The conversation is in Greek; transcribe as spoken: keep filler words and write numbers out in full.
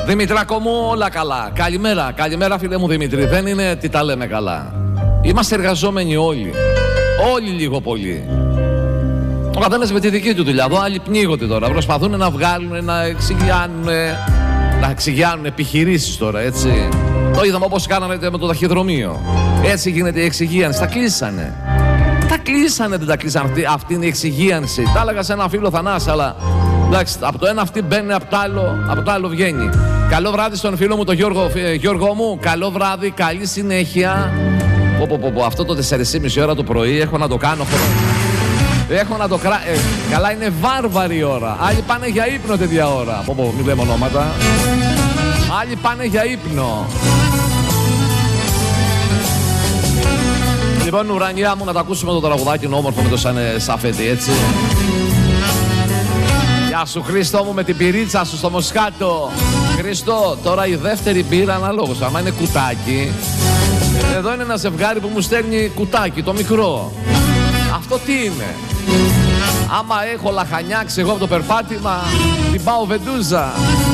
Δημητράκο μου, όλα καλά. Καλημέρα, καλημέρα φίλε μου Δημήτρη. Δεν είναι τι τα λέμε καλά. Είμαστε εργαζόμενοι όλοι. Όλοι λίγο πολύ. Ο καθένας με τη δική του δουλειά. Εδώ άλλοι πνίγονται τώρα. Προσπαθούν να βγάλουν, να εξηγιάνουν, να εξηγιάνουν επιχειρήσεις τώρα, έτσι. Το είδαμε όπως κάνανε με το ταχυδρομείο. Έτσι γίνεται η εξηγίανση. Τα κλείσανε. Τα κλείσανε, δεν τα κλείσανε. Αυτή, αυτή είναι η εξηγίανση. Τα έλεγα σε ένα φίλο Θανάση, αλλά εντάξει, από το ένα αυτή μπαίνει, από το άλλο, από το άλλο βγαίνει. Καλό βράδυ στον φίλο μου τον Γιώργο, Γιώργο μου. Καλό βράδυ, καλή συνέχεια. Πω, πω, πω, πω. Αυτό το τέσσερις και μισή ώρα το πρωί έχω να το κάνω. Έχω να το κρα... Ε, καλά, είναι βάρβαρη ώρα. Άλλοι πάνε για ύπνο τέτοια ώρα. Πω, πω, μην λέμε ονόματα. Άλλοι πάνε για ύπνο. Λοιπόν, ουρανιά μου, να τα ακούσουμε το τραγουδάκι όμορφο με το σαν σαφέτη, έτσι. Γεια σου Χρήστο μου με την πυρίτσα σου στο Μοσχάτο. Χρήστο, τώρα η δεύτερη μπύρα αναλόγως. Άμα είναι κουτάκι, εδώ είναι ένα ζευγάρι που μου στέλνει κουτάκι, το μικρό. Αυτό τι είναι? Άμα έχω λαχανιάξει εγώ από το περπάτημα, την πάω βεντούζα.